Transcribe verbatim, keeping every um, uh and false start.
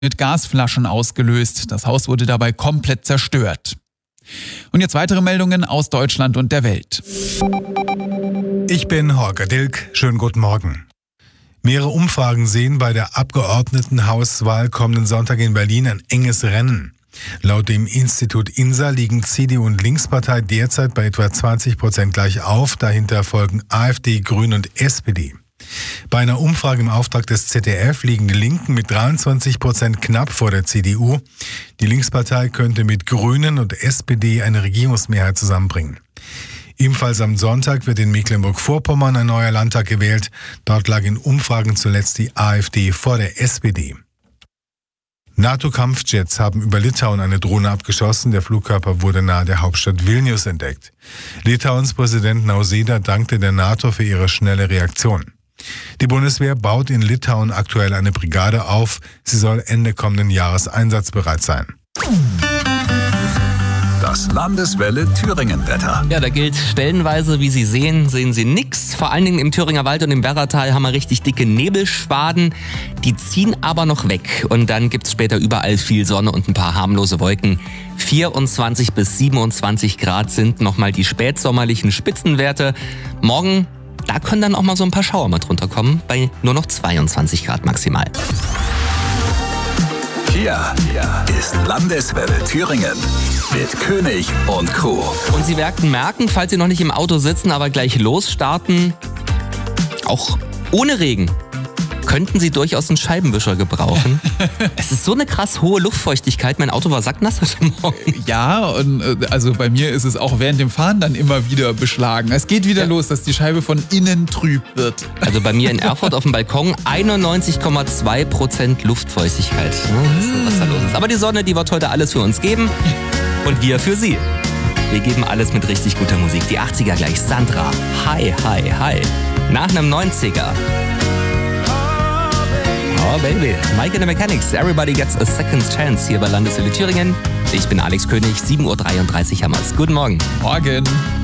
mit Gasflaschen ausgelöst. Das Haus wurde dabei komplett zerstört. Und jetzt weitere Meldungen aus Deutschland und der Welt. Ich bin Holger Dilk. Schönen guten Morgen. Mehrere Umfragen sehen bei der Abgeordnetenhauswahl kommenden Sonntag in Berlin ein enges Rennen. Laut dem Institut INSA liegen C D U und Linkspartei derzeit bei etwa zwanzig Prozent gleich auf. Dahinter folgen AfD, Grüne und S P D. Bei einer Umfrage im Auftrag des Z D F liegen die Linken mit dreiundzwanzig Prozent knapp vor der C D U. Die Linkspartei könnte mit Grünen und S P D eine Regierungsmehrheit zusammenbringen. Ebenfalls am Sonntag wird in Mecklenburg-Vorpommern ein neuer Landtag gewählt. Dort lag in Umfragen zuletzt die AfD vor der S P D. NATO-Kampfjets haben über Litauen eine Drohne abgeschossen. Der Flugkörper wurde nahe der Hauptstadt Vilnius entdeckt. Litauens Präsident Nausėda dankte der NATO für ihre schnelle Reaktion. Die Bundeswehr baut in Litauen aktuell eine Brigade auf. Sie soll Ende kommenden Jahres einsatzbereit sein. Das Landeswelle Thüringen-Wetter. Ja, da gilt stellenweise, wie Sie sehen, sehen Sie nix. Vor allen Dingen im Thüringer Wald und im Werratal haben wir richtig dicke Nebelschwaden. Die ziehen aber noch weg. Und dann gibt's später überall viel Sonne und ein paar harmlose Wolken. vierundzwanzig bis siebenundzwanzig Grad sind nochmal die spätsommerlichen Spitzenwerte. Morgen, da können dann auch mal so ein paar Schauer mit runterkommen, bei nur noch zweiundzwanzig Grad maximal. Hier, hier ist Landeswelle Thüringen mit König und Crew. Und Sie werden merken, falls Sie noch nicht im Auto sitzen, aber gleich losstarten, auch ohne Regen, könnten Sie durchaus einen Scheibenwischer gebrauchen. Es ist so eine krass hohe Luftfeuchtigkeit. Mein Auto war sacknass heute Morgen. Ja, und äh, also bei mir ist es auch während dem Fahren dann immer wieder beschlagen. Es geht wieder ja. los, dass die Scheibe von innen trüb wird. Also bei mir in Erfurt auf dem Balkon einundneunzig Komma zwei Prozent Luftfeuchtigkeit. Ja, was da los ist. Aber die Sonne, die wird heute alles für uns geben. Und wir für Sie. Wir geben alles mit richtig guter Musik. Die achtziger gleich. Sandra. Hi, hi, hi. Nach einem neunziger. Oh baby, Mike and the Mechanics, Everybody Gets a Second Chance hier bei Landeswelle Thüringen. Ich bin Alex König, sieben Uhr dreiunddreißig haben wir's. Guten Morgen. Morgen.